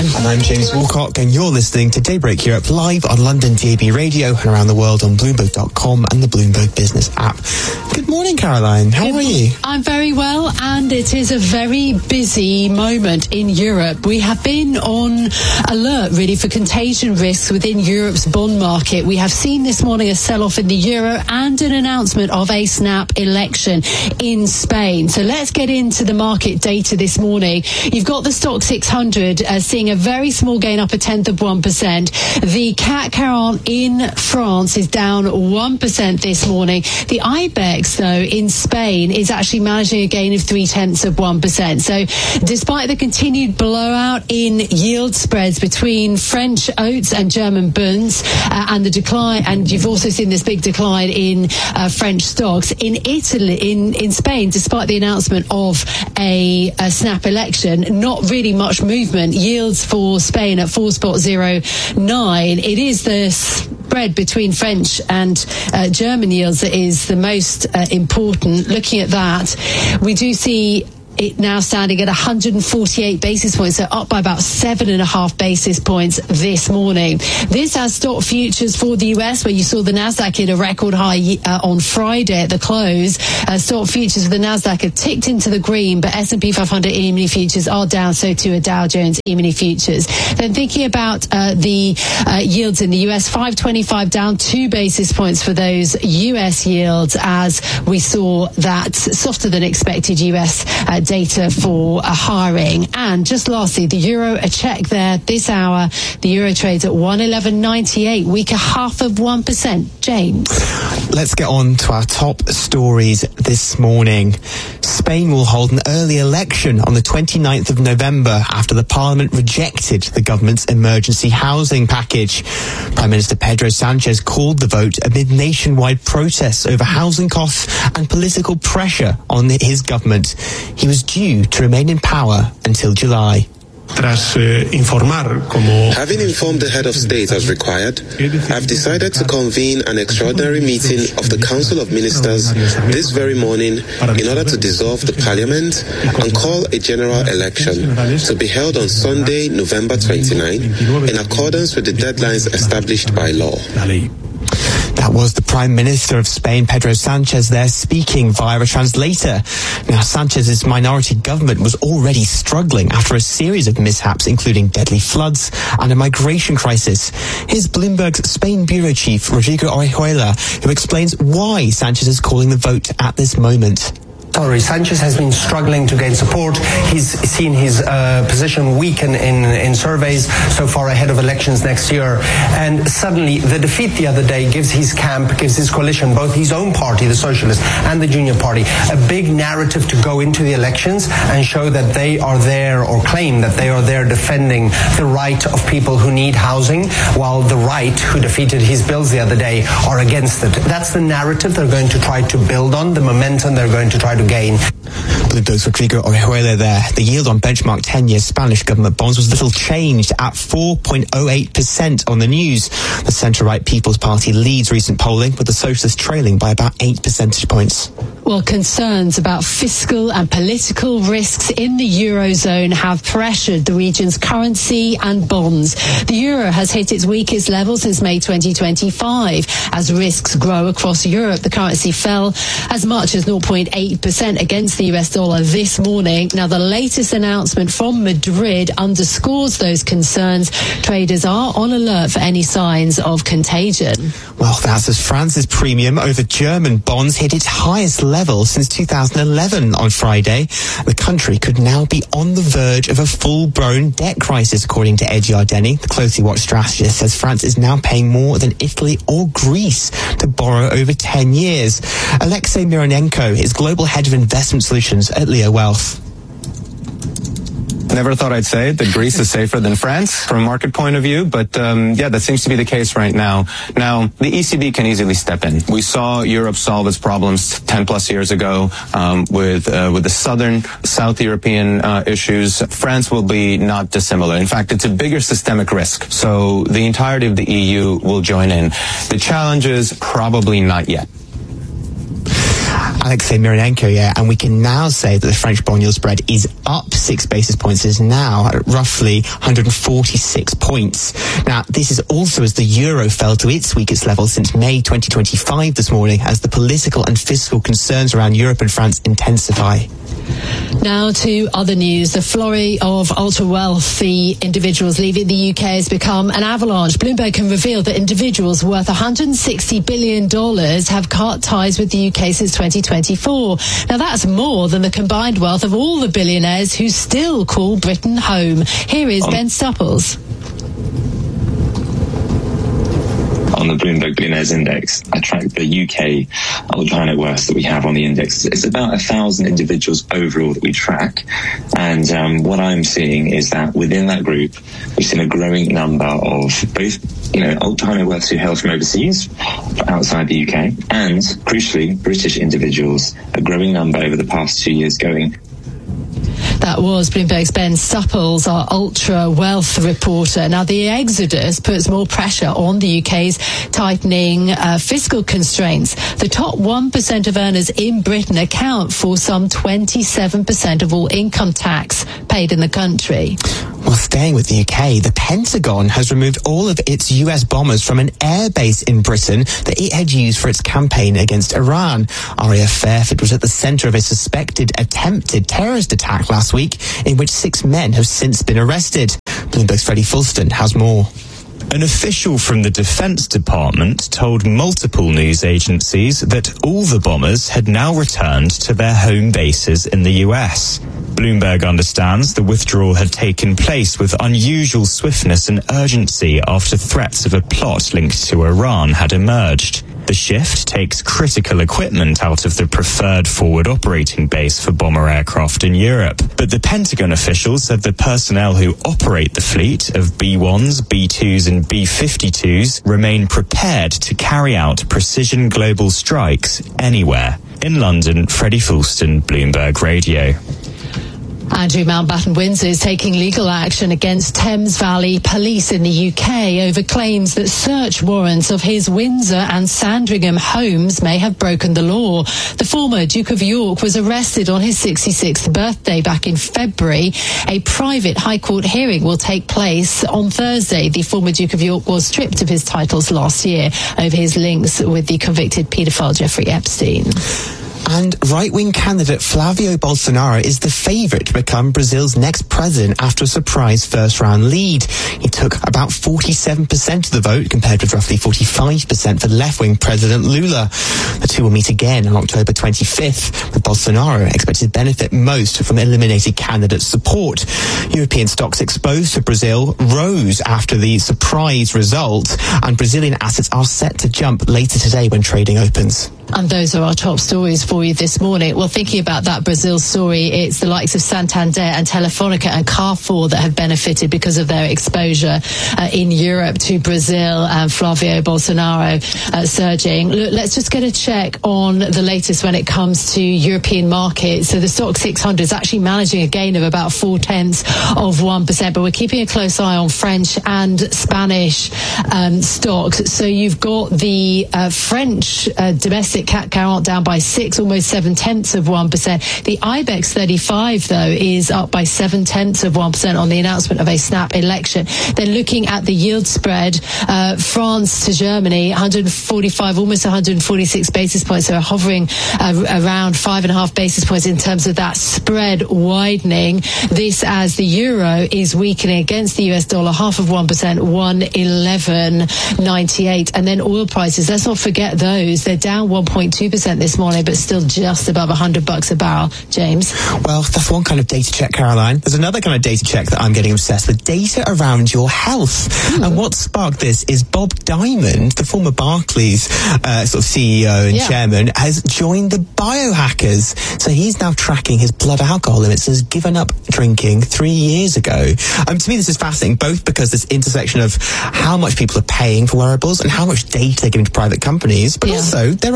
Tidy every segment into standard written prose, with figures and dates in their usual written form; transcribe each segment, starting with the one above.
And I'm James Walcock, and you're listening to Daybreak Europe live on London DAB Radio and around the world on Bloomberg.com and the Bloomberg Business app. Good morning, Caroline. How are you? I'm very well, and it is a very busy moment in Europe. We have been on alert, really, for contagion risks within Europe's bond market. We have seen this morning a sell-off in the euro and an announcement of a snap election in Spain. So let's get into the market data this morning. You've got the Stoxx 600 seeing a very small gain, up 0.1%. The CAC 40 in France is down 1% this morning. The IBEX, though, in Spain is actually managing a gain of 0.3%. So despite the continued blowout in yield spreads between French oats and German bunds and the decline, and you've also seen this big decline in French stocks, in Italy, in Spain, despite the announcement of a snap election, not really much movement. Yields for Spain at 4.09. It is the spread between French and German yields that is the most important. Looking at that, we do see it now standing at 148 basis points, so up by about 7.5 basis points this morning. This has stock futures for the US, where you saw the Nasdaq hit a record high on Friday at the close. Stock futures for the Nasdaq have ticked into the green, but S&P 500 E-mini futures are down, so too are Dow Jones E-mini futures. Then thinking about the yields in the US, 525 down 2 basis points for those US yields, as we saw that softer than expected US data for hiring. And just lastly, the euro, a check there this hour. The euro trades at 111.98, weaker 0.5%. James. Let's get on to our top stories this morning. Spain will hold an early election on the 29th of November after the parliament rejected the government's emergency housing package. Prime Minister Pedro Sanchez called the vote amid nationwide protests over housing costs and political pressure on his government. He was due to remain in power until July. Having informed the head of state as required, I've decided to convene an extraordinary meeting of the Council of Ministers this very morning in order to dissolve the parliament and call a general election to be held on Sunday, November 29, in accordance with the deadlines established by law. That was the Prime Minister of Spain, Pedro Sanchez, there speaking via a translator. Now, Sanchez's minority government was already struggling after a series of mishaps, including deadly floods and a migration crisis. Here's Bloomberg's Spain bureau chief, Rodrigo Orihuela, who explains why Sanchez is calling the vote at this moment. Sanchez has been struggling to gain support. He's seen his position weaken in surveys so far ahead of elections next year. And suddenly the defeat the other day gives his camp, gives his coalition, both his own party, the Socialists, and the Junior Party, a big narrative to go into the elections and show that they are there, or claim that they are there defending the right of people who need housing, while the right, who defeated his bills the other day, are against it. That's the narrative they're going to try to build on, the momentum they're going to try to gain. Bloomberg's Rodrigo Orihuela there. The yield on benchmark 10-year Spanish government bonds was little changed at 4.08% on the news. The centre-right People's Party leads recent polling, with the Socialists trailing by about 8 percentage points. Well, concerns about fiscal and political risks in the Eurozone have pressured the region's currency and bonds. The euro has hit its weakest level since May 2025. As risks grow across Europe, the currency fell as much as 0.8% against the US dollar this morning. Now, the latest announcement from Madrid underscores those concerns. Traders are on alert for any signs of contagion. Well, that's as France's premium over German bonds hit its highest level since 2011 on Friday. The country could now be on the verge of a full-blown debt crisis, according to Ed Yardeni. The closely watched strategist says France is now paying more than Italy or Greece to borrow over 10 years. Alexei Mironenko is global head of investment solutions at Leo Wealth. Never thought I'd say it, that Greece is safer than France from a market point of view, but yeah, that seems to be the case right now. Now, the ECB can easily step in. We saw Europe solve its problems 10 plus years ago with the South European issues. France will be not dissimilar. In fact, it's a bigger systemic risk, so the entirety of the EU will join in. The challenge is probably not yet. Alexei Mironenko, yeah, and we can now say that the French bond yield spread is up 6 basis points, is now at roughly 146 points. Now, this is also as the euro fell to its weakest level since May 2025 this morning, as the political and fiscal concerns around Europe and France intensify. Now to other news. The flurry of ultra-wealthy individuals leaving the UK has become an avalanche. Bloomberg can reveal that individuals worth $160 billion have cut ties with the UK since 2024. Now that's more than the combined wealth of all the billionaires who still call Britain home. Here is Ben Stupples. On the Bloomberg Billionaires Index, I track the UK ultra high net worth that we have on the index. It's about 1,000 individuals overall that we track. And what I'm seeing is that within that group, we've seen a growing number of both, ultra high net worths who hail from overseas, outside the UK, and crucially, British individuals, a growing number over the past 2 years going. That was Bloomberg's Ben Stupples, our ultra-wealth reporter. Now, the exodus puts more pressure on the UK's tightening fiscal constraints. The top 1% of earners in Britain account for some 27% of all income tax paid in the country. Well, staying with the UK, the Pentagon has removed all of its US bombers from an airbase in Britain that it had used for its campaign against Iran. RAF Fairford was at the centre of a suspected attempted terrorist attack last week, in which 6 men have since been arrested. Bloomberg's Freddie Fulston has more. An official from the Defense Department told multiple news agencies that all the bombers had now returned to their home bases in the US. Bloomberg understands the withdrawal had taken place with unusual swiftness and urgency after threats of a plot linked to Iran had emerged. The shift takes critical equipment out of the preferred forward operating base for bomber aircraft in Europe. But the Pentagon officials said the personnel who operate the fleet of B-1s, B-2s and B-52s remain prepared to carry out precision global strikes anywhere. In London, Freddie Fulston, Bloomberg Radio. Andrew Mountbatten-Windsor is taking legal action against Thames Valley Police in the UK over claims that search warrants of his Windsor and Sandringham homes may have broken the law. The former Duke of York was arrested on his 66th birthday back in February. A private High Court hearing will take place on Thursday. The former Duke of York was stripped of his titles last year over his links with the convicted paedophile Jeffrey Epstein. And right-wing candidate Flavio Bolsonaro is the favourite to become Brazil's next president after a surprise first-round lead. He took about 47% of the vote, compared with roughly 45% for left-wing President Lula. The two will meet again on October 25th, with Bolsonaro expected to benefit most from eliminated candidate support. European stocks exposed to Brazil rose after the surprise result, and Brazilian assets are set to jump later today when trading opens. And those are our top stories for you this morning. Well, thinking about that Brazil story, it's the likes of Santander and Telefonica and Carrefour that have benefited because of their exposure in Europe to Brazil and Flavio Bolsonaro surging. Look, let's just get a check on the latest when it comes to European markets. So the Stoxx 600 is actually managing a gain of about 0.4%, but we're keeping a close eye on French and Spanish stocks. So you've got the French domestic CAC 40 down by 6, almost 0.7%. The IBEX 35, though, is up by 0.7% on the announcement of a snap election. Then looking at the yield spread, France to Germany, 145, almost 146 basis points. So hovering around 5.5 basis points in terms of that spread widening. This as the euro is weakening against the US dollar, 0.5%, 111.98. And then oil prices, let's not forget those. They're down 1.2% this morning, but still just above $100 a barrel. James? Well, that's one kind of data check, Caroline. There's another kind of data check that I'm getting obsessed with, data around your health. And what sparked this is Bob Diamond, the former Barclays sort of CEO and chairman, has joined the biohackers. So he's now tracking his blood alcohol limits, has given up drinking 3 years ago. To me, this is fascinating, both because this intersection of how much people are paying for wearables and how much data they're giving to private companies, but also there are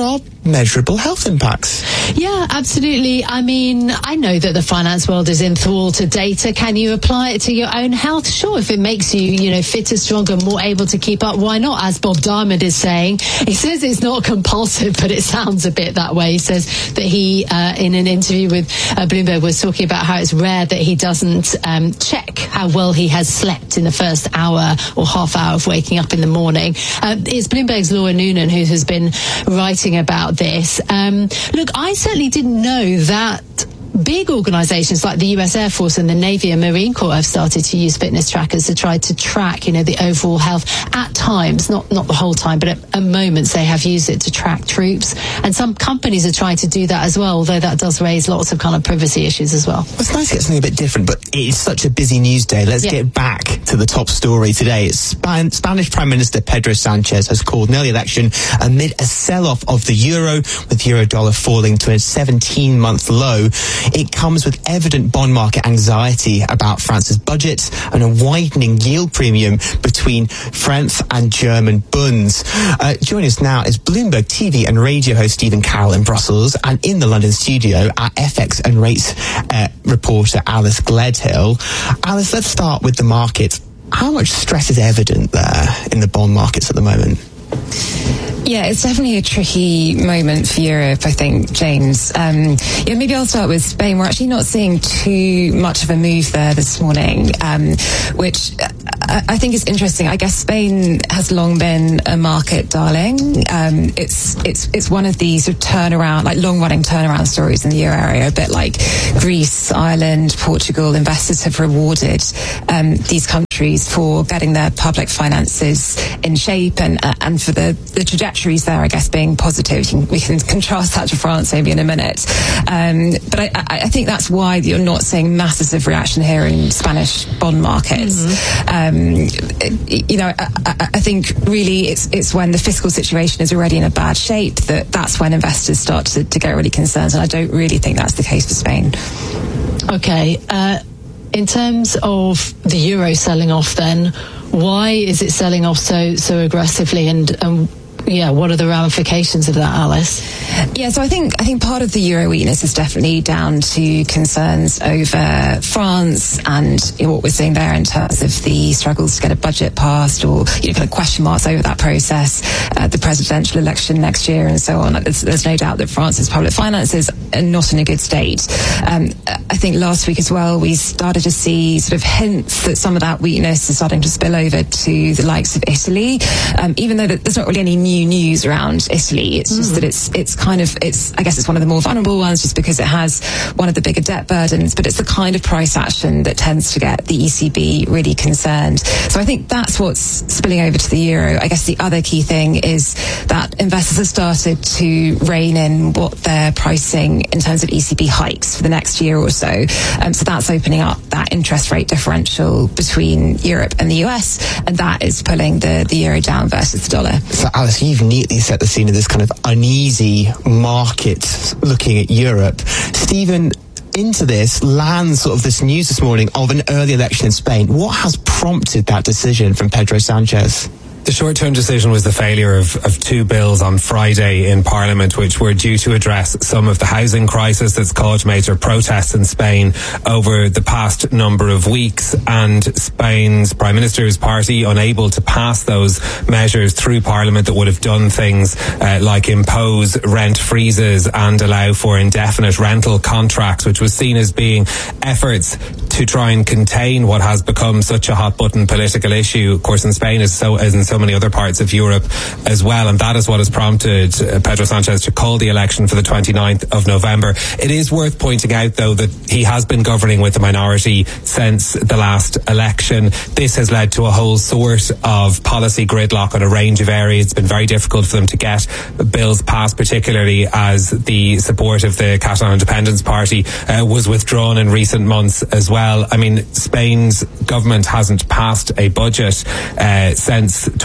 measurable health impacts. Yeah, absolutely. I mean, I know that the finance world is enthralled to data. Can you apply it to your own health? Sure, if it makes you, fitter, stronger, more able to keep up, why not? As Bob Diamond is saying, he says it's not compulsive, but it sounds a bit that way. He says that he, in an interview with Bloomberg, was talking about how it's rare that he doesn't check how well he has slept in the first hour or half hour of waking up in the morning. It's Bloomberg's Laura Noonan who has been writing about this. Look, I certainly didn't know that big organisations like the US Air Force and the Navy and Marine Corps have started to use fitness trackers to try to track, the overall health at times, not the whole time, but at moments they have used it to track troops. And some companies are trying to do that as well, although that does raise lots of kind of privacy issues as well. It's nice to get something a bit different, but it's such a busy news day. Let's get back to the top story today. Spanish Prime Minister Pedro Sanchez has called an early election amid a sell-off of the euro, with euro-dollar falling to a 17-month low. It comes with evident bond market anxiety about France's budget and a widening yield premium between French and German bunds. Joining us now is Bloomberg TV and radio host Stephen Carroll in Brussels, and in the London studio, our FX and rates reporter Alice Gledhill. Alice, let's start with the markets. How much stress is evident there in the bond markets at the moment? Yeah, it's definitely a tricky moment for Europe, I think, James. Maybe I'll start with Spain. We're actually not seeing too much of a move there this morning, which I think is interesting. I guess Spain has long been a market darling. It's one of these sort of turnaround, like long-running turnaround stories in the euro area, a bit like Greece, Ireland, Portugal. Investors have rewarded these countries for getting their public finances in shape and for the trajectories there, I guess, being positive. We can contrast that to France maybe in a minute. But I think that's why you're not seeing massive reaction here in Spanish bond markets. Mm-hmm. I think really it's when the fiscal situation is already in a bad shape that's when investors start to get really concerned. And I don't really think that's the case for Spain. Okay. In terms of the euro selling off then, why is it selling off so aggressively, and what are the ramifications of that, Alice? Yeah, so I think part of the euro weakness is definitely down to concerns over France and what we're seeing there in terms of the struggles to get a budget passed, or kind of question marks over that process, the presidential election next year and so on. There's no doubt that France's public finances are not in a good state. I think last week as well we started to see sort of hints that some of that weakness is starting to spill over to the likes of Italy, even though there's not really any new news around Italy. It's just that it's I guess it's one of the more vulnerable ones just because it has one of the bigger debt burdens, but it's the kind of price action that tends to get the ECB really concerned. So I think that's what's spilling over to the euro. I guess the other key thing is that investors have started to rein in what they're pricing in terms of ECB hikes for the next year or so. So that's opening up that interest rate differential between Europe and the US, and that is pulling the euro down versus the dollar. So Alice, you've neatly set the scene of this kind of uneasy market looking at Europe. Stephen, into this lands sort of this news this morning of an early election in Spain. What has prompted that decision from Pedro Sanchez? The short-term decision was the failure of two bills on Friday in Parliament, which were due to address some of the housing crisis that's caused major protests in Spain over the past number of weeks, and Spain's Prime Minister's party unable to pass those measures through Parliament that would have done things like impose rent freezes and allow for indefinite rental contracts, which was seen as being efforts to try and contain what has become such a hot-button political issue, of course, in Spain as in so many other parts of Europe as well. And that is what has prompted Pedro Sanchez to call the election for the 29th of November. It is worth pointing out, though, that he has been governing with a minority since the last election. This has led to a whole sort of policy gridlock on a range of areas. It's been very difficult for them to get bills passed, particularly as the support of the Catalan Independence Party was withdrawn in recent months as well. I mean, Spain's government hasn't passed a budget since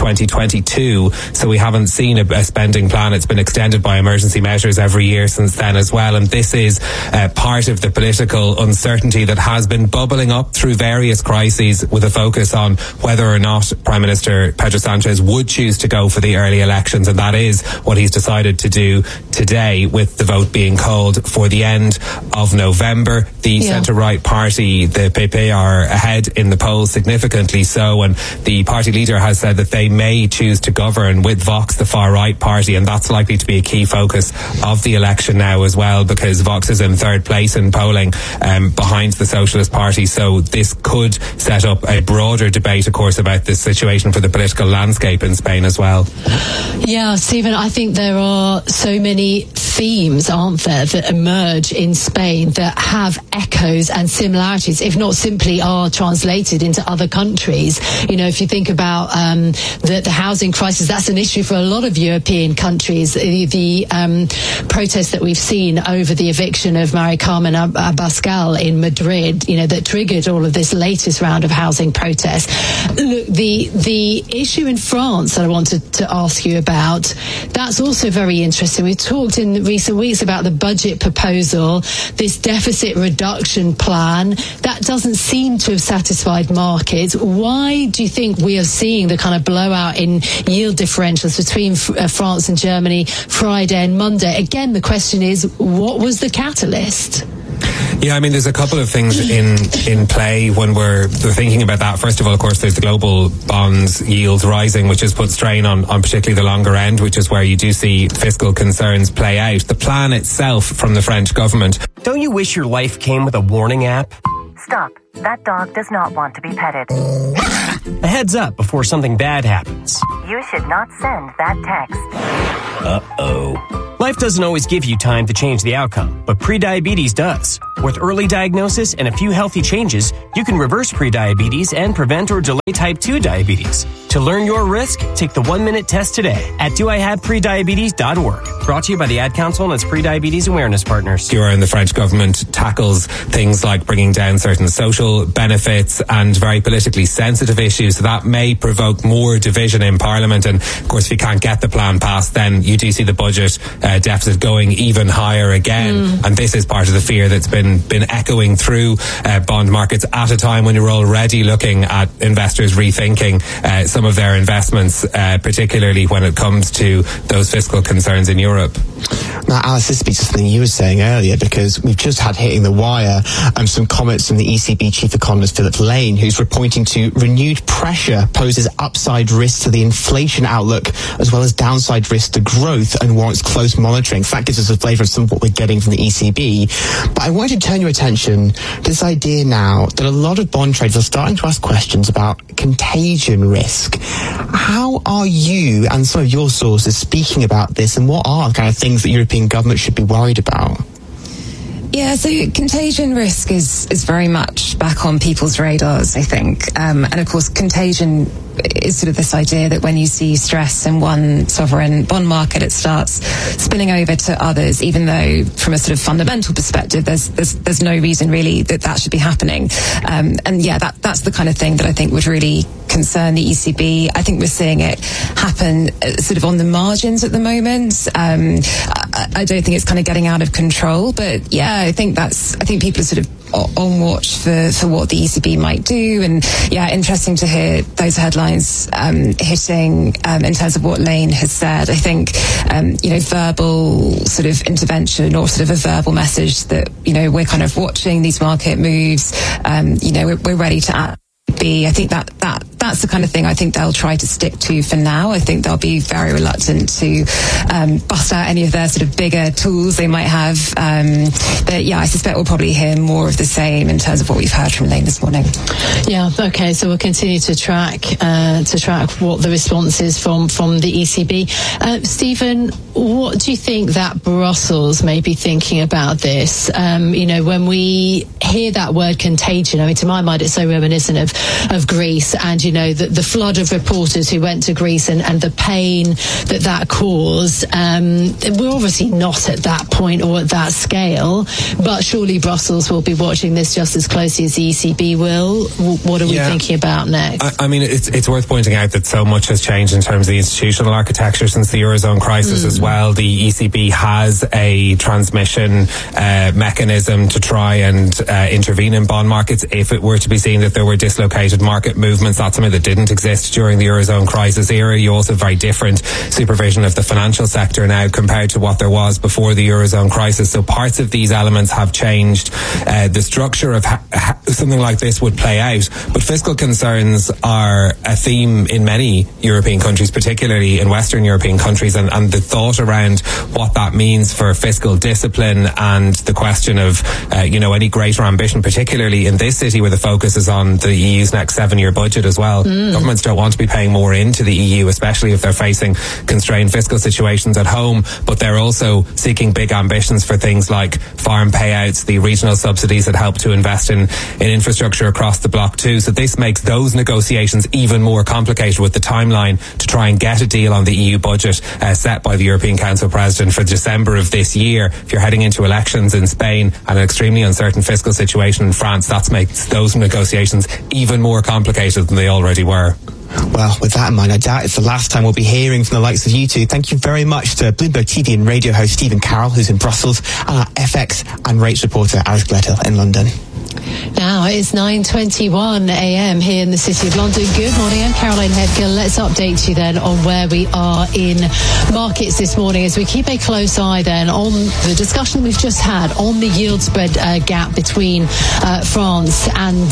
2022. So we haven't seen a spending plan. It's been extended by emergency measures every year since then as well. And this is part of the political uncertainty that has been bubbling up through various crises, with a focus on whether or not Prime Minister Pedro Sanchez would choose to go for the early elections. And that is what he's decided to do today, with the vote being called for the end of November. The centre-right party, the PP, are ahead in the polls, significantly so, and the party leader has said that they may choose to govern with Vox, the far-right party, and that's likely to be a key focus of the election now as well, because Vox is in third place in polling behind the Socialist Party. So this could set up a broader debate, of course, about this situation for the political landscape in Spain as well. Yeah, Stephen, I think there are so many themes, aren't there, that emerge in Spain that have echoes and similarities, if not simply are translated into other countries. You know, if you think about the housing crisis, that's an issue for a lot of European countries. The protests that we've seen over the eviction of María Carmen Abascal in Madrid, you know, that triggered all of this latest round of housing protests. Look, the issue in France that I wanted to ask you about, that's also very interesting. We've talked in recent weeks about the budget proposal, this deficit reduction plan. That doesn't seem to have satisfied markets. Why do you think we are seeing the kind of blowout in yield differentials between France and Germany Friday and Monday? Again, the question is, what was the catalyst? Yeah, I mean, there's a couple of things in play when we're thinking about that. First of all, of course, there's the global bonds yields rising, which has put strain on particularly the longer end, which is where you do see fiscal concerns play out. The plan itself from the French government. Don't you wish your life came with a warning app? Stop. That dog does not want to be petted. A heads up before something bad happens. You should not send that text. Uh-oh. Life doesn't always give you time to change the outcome, but prediabetes does. With early diagnosis and a few healthy changes, you can reverse prediabetes and prevent or delay type 2 diabetes. To learn your risk, take the 1-minute test today at doihaveprediabetes.org. Brought to you by the Ad Council and its Prediabetes Awareness Partners. And the French government tackles things like bringing down certain social benefits and very politically sensitive issues. So that may provoke more division in Parliament. And of course, if you can't get the plan passed, then you do see the budget deficit going even higher again. And this is part of the fear that's been echoing through bond markets at a time when you're already looking at investors rethinking some of their investments, particularly when it comes to those fiscal concerns in Europe. Now, Alice, this speaks to something you were saying earlier, because we've just had hitting the wire some comments from the ECB chief economist Philip Lane, who's pointing to renewed pressure poses upside risk to the inflation outlook as well as downside risk to growth and warrants close monitoring. So that gives us a flavour of some of what we're getting from the ECB. But I wanted to turn your attention to this idea now that a lot of bond traders are starting to ask questions about contagion risk. How are you and some of your sources speaking about this, and what are the kind of things that European governments should be worried about? Yeah, so contagion risk is very much back on people's radars, I think. And of course, contagion is sort of this idea that when you see stress in one sovereign bond market, it starts spilling over to others, even though from a sort of fundamental perspective, there's no reason really that should be happening. And yeah, that's the kind of thing that I think would really concern the ECB. I think we're seeing it happen sort of on the margins at the moment. I don't think it's kind of getting out of control, but yeah, I think people are sort of on watch for what the ECB might do. And yeah, interesting to hear those headlines hitting in terms of what Lane has said. I think verbal sort of intervention or sort of a verbal message that we're kind of watching these market moves, we're ready to act. I think that's the kind of thing I think they'll try to stick to for now. I think they'll be very reluctant to bust out any of their sort of bigger tools they might have. But yeah, I suspect we'll probably hear more of the same in terms of what we've heard from Lane this morning. Yeah, okay, so we'll continue to track what the response is from the ECB. Stephen, what do you think that Brussels may be thinking about this? When we hear that word contagion, I mean, to my mind, it's so reminiscent of Greece, and the flood of reporters who went to Greece and the pain that caused. We're obviously not at that point or at that scale, but surely Brussels will be watching this just as closely as the ECB will. What are we thinking about next? I mean, it's worth pointing out that so much has changed in terms of the institutional architecture since the Eurozone crisis as well. The ECB has a transmission mechanism to try and intervene in bond markets if it were to be seen that there were dislocated market movements. That's something that didn't exist during the Eurozone crisis era. You also have very different supervision of the financial sector now compared to what there was before the Eurozone crisis. So parts of these elements have changed. The structure of something like this would play out. But fiscal concerns are a theme in many European countries, particularly in Western European countries, and the thought around what that means for fiscal discipline and the question of, any greater ambition, particularly in this city where the focus is on the EU's next 7-year budget as well. Governments don't want to be paying more into the EU, especially if they're facing constrained fiscal situations at home, but they're also seeking big ambitions for things like farm payouts, the regional subsidies that help to invest in infrastructure across the bloc too. So this makes those negotiations even more complicated, with the timeline to try and get a deal on the EU budget set by the European Council President for December of this year. If you're heading into elections in Spain and an extremely uncertain fiscal situation in France, that makes those negotiations even more complicated than they already were. Well, with that in mind, I doubt it's the last time we'll be hearing from the likes of you two. Thank you very much to Bloomberg TV and radio host Stephen Carroll, who's in Brussels, and our FX and rates reporter Alice Glethill in London. Now it's 9:21 a.m. here in the City of London. Good morning, I'm Caroline Hedgill. Let's update you then on where we are in markets this morning as we keep a close eye then on the discussion we've just had on the yield spread gap between France and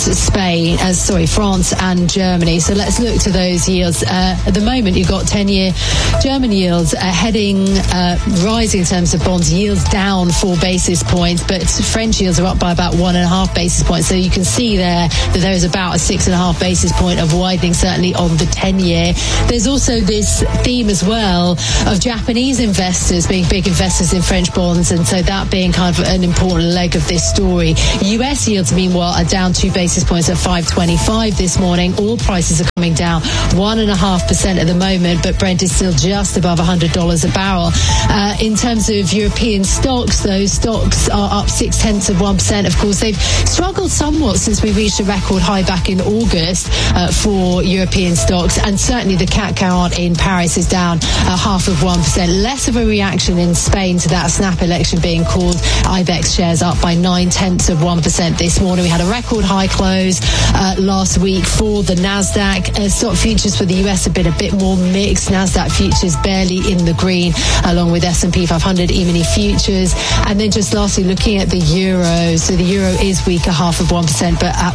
France and Germany. So let's look to those yields. At the moment, you've got 10-year German yields rising in terms of bonds. Yields down 4 basis points, but French yields are up by about 1.5 basis points. So you can see there that there is about a 6.5 basis point of widening, certainly on the 10-year. There's also this theme as well of Japanese investors being big investors in French bonds, and so that being kind of an important leg of this story. US yields, meanwhile, are down 2 basis points at 5.25 this morning. Oil prices are coming down 1.5% at the moment, but Brent is still just above $100 a barrel. In terms of European stocks, those stocks are up 0.6%. Of course, they've struggled somewhat since we reached a record high back in August for European stocks, and certainly the CAC 40 in Paris is down 0.5%. Less of a reaction in Spain to that snap election being called. IBEX shares up by 0.9% this morning. We had a record high close last week for the Nasdaq. Stock futures for the US have been a bit more mixed. Nasdaq futures barely in the green, along with S&P 500 E-mini futures. And then just lastly, looking at the euro. So the euro is weaker 0.5%, but at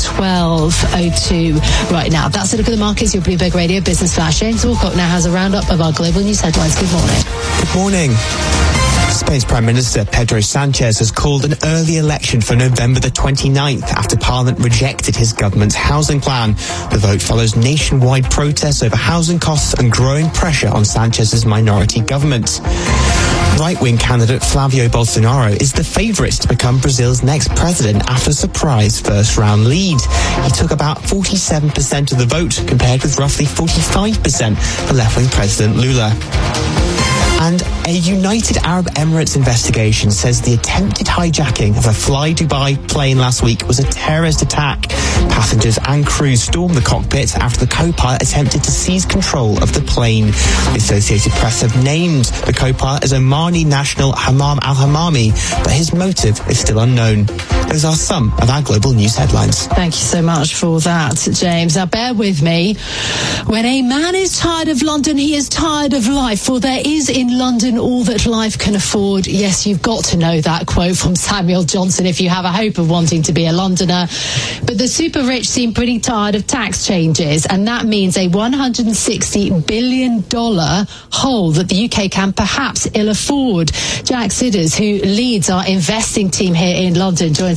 112.02 right now. That's a look at the markets. Your Bloomberg Radio Business Flash. James Walcott now has a roundup of our global news headlines. Good morning. Good morning. Spain's Prime Minister Pedro Sanchez has called an early election for November the 29th after Parliament rejected his government's housing plan. The vote follows nationwide protests over housing costs and growing pressure on Sanchez's minority government. Right-wing candidate Flavio Bolsonaro is the favourite to become Brazil's next president after a surprise first-round lead. He took about 47% of the vote, compared with roughly 45% for left-wing President Lula. And a United Arab Emirates investigation says the attempted hijacking of a Fly Dubai plane last week was a terrorist attack. Passengers and crew stormed the cockpit after the co-pilot attempted to seize control of the plane. The Associated Press have named the co-pilot as Omani national Hammam al-Hammami, but his motive is still unknown. Those are some of our global news headlines. Thank you so much for that, James. Now, bear with me. When a man is tired of London, he is tired of life, for there is in London all that life can afford. Yes, you've got to know that quote from Samuel Johnson if you have a hope of wanting to be a Londoner. But the super rich seem pretty tired of tax changes, and that means a $160 billion hole that the UK can perhaps ill afford. Jack Sidders, who leads our investing team here in London, joins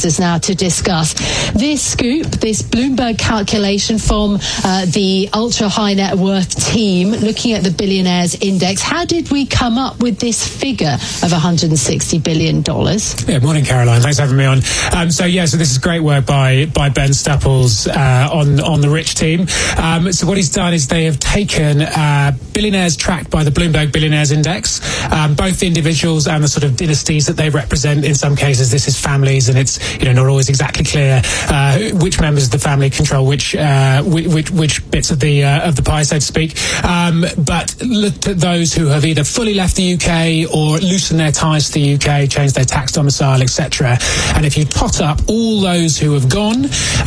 joins us now to discuss this scoop, this Bloomberg calculation from the ultra high net worth team looking at the billionaires index. How did we come up with this figure of $160 billion? Yeah, morning, Caroline. Thanks for having me on. So this is great work by Ben Staples on the Rich team. So what he's done is they have taken billionaires tracked by the Bloomberg Billionaires Index, both the individuals and the sort of dynasties that they represent. In some cases, this is families, and it's not always exactly clear which members of the family control which bits of the pie, so to speak. But looked at those who have either fully left the UK or loosened their ties to the UK, changed their tax domicile, etc. And if you tot up all those who have gone,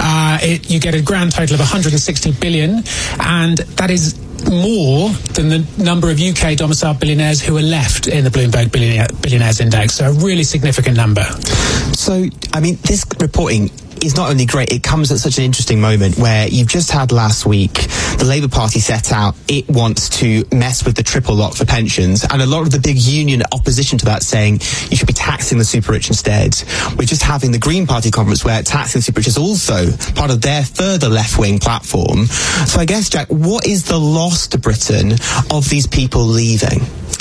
you get a grand total of 160 billion, and that is more than the number of UK domiciled billionaires who are left in the Bloomberg Billionaires Index. So a really significant number. So, I mean, this reporting is not only great, it comes at such an interesting moment where you've just had last week the Labour Party set out it wants to mess with the triple lock for pensions, and a lot of the big union opposition to that saying you should be taxing the super rich instead. We're just having the Green Party conference where taxing the super rich is also part of their further left-wing platform. So I guess, Jack, what is the loss to Britain of these people leaving?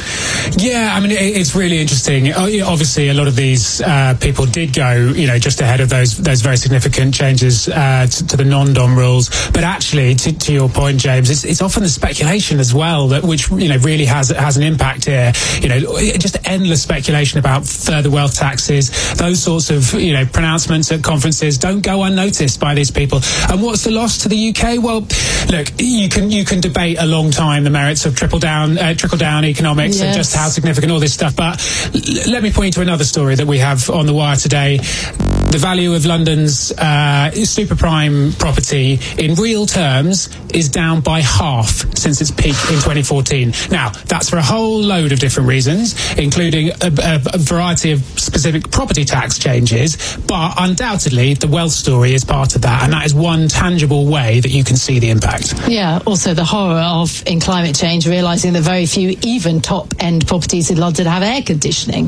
Yeah, I mean, it's really interesting. Obviously, a lot of these people did go, just ahead of those very significant changes to the non-dom rules. But actually, to your point, James, it's often the speculation as well which really has an impact here. Just endless speculation about further wealth taxes. Those sorts of pronouncements at conferences don't go unnoticed by these people. And what's the loss to the UK? Well, look, you can debate a long time the merits of trickle down economics. Yes. And just how significant all this stuff. But let me point to another story that we have on the wire today. The value of London's super prime property in real terms is down by half since its peak in 2014. Now, that's for a whole load of different reasons, including a variety of specific property tax changes, but undoubtedly the wealth story is part of that, and that is one tangible way that you can see the impact. Yeah, also the horror of, in climate change, realising that very few even top-end properties in London have air conditioning,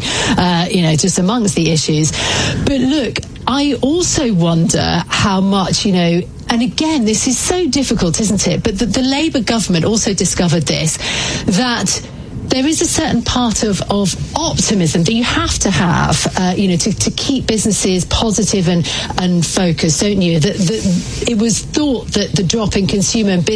just amongst the issues. But look, I also wonder how much, and again, this is so difficult, isn't it? But the Labour government also discovered this, that there is a certain part of optimism that you have to have, to keep businesses positive and focused, don't you? That it was thought that the drop in consumer and business